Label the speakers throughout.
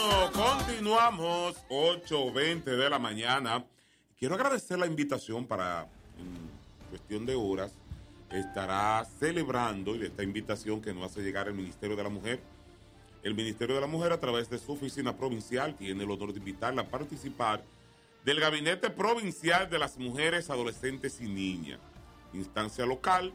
Speaker 1: Continuamos, 8:20 de la mañana. Quiero agradecer la invitación para, en cuestión de horas, estará celebrando y esta invitación que nos hace llegar el Ministerio de la Mujer. El Ministerio de la Mujer, a través de su oficina provincial, tiene el honor de invitarla a participar del Gabinete Provincial de las Mujeres, Adolescentes y Niñas, instancia local,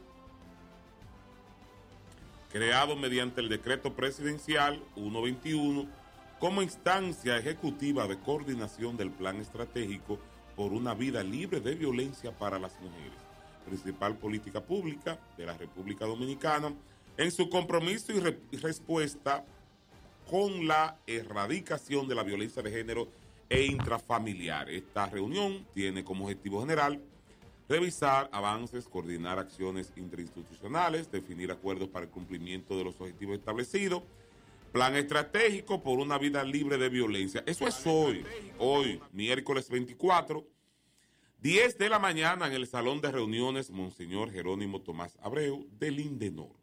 Speaker 1: creado mediante el Decreto Presidencial 121, como instancia ejecutiva de coordinación del Plan Estratégico por una vida libre de violencia para las mujeres, principal política pública de la República Dominicana, en su compromiso y respuesta con la erradicación de la violencia de género e intrafamiliar. Esta reunión tiene como objetivo general revisar avances, coordinar acciones interinstitucionales, definir acuerdos para el cumplimiento de los objetivos establecidos, plan estratégico por una vida libre de violencia. Eso es hoy, miércoles 24, 10 de la mañana, en el Salón de Reuniones Monseñor Jerónimo Tomás Abreu del Indenor.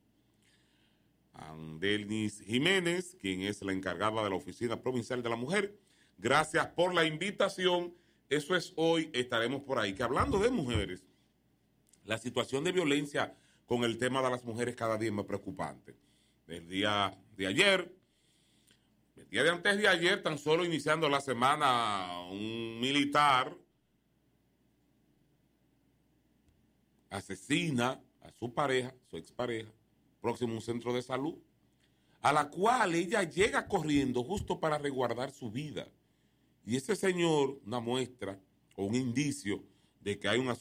Speaker 1: Andelnis Jiménez, quien es la encargada de la Oficina Provincial de la Mujer, gracias por la invitación. Eso es hoy, estaremos por ahí. Que hablando de mujeres, la situación de violencia con el tema de las mujeres cada día es más preocupante. El día de ayer, el día de antes de ayer, tan solo iniciando la semana, un militar asesina a su pareja, su expareja, próximo a un centro de salud, a la cual ella llega corriendo justo para resguardar su vida. Y ese señor, una muestra o un indicio de que hay un